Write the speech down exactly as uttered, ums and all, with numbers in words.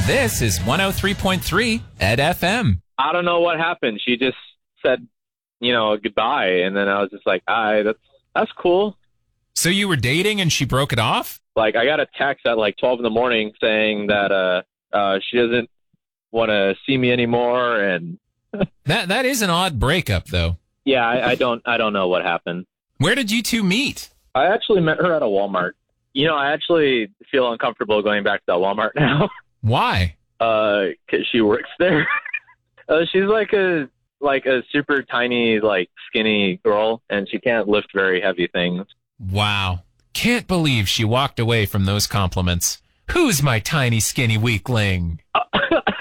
This is one oh three point three Ed F M. I don't know what happened. She just said, you know, goodbye. And then I was just like, "Hi, that's that's cool." So you were dating and she broke it off? Like, I got a text at like twelve in the morning saying that uh, uh, she doesn't want to see me anymore. And that that is an odd breakup, though. Yeah, I, I don't I don't know what happened. Where did you two meet? I actually met her at a Walmart. You know, I actually feel uncomfortable going back to that Walmart now. Why? Uh, 'cause she works there. uh, she's like a like a super tiny, like skinny girl, and she can't lift very heavy things. Wow. Can't believe she walked away from those compliments. Who's my tiny, skinny weakling? Uh,